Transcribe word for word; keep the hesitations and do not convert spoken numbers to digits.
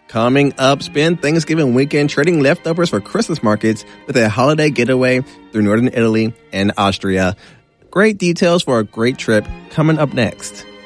Coming up, spend Thanksgiving weekend trading leftovers for Christmas markets with a holiday getaway through northern Italy and Austria. Great details for a great trip coming up next.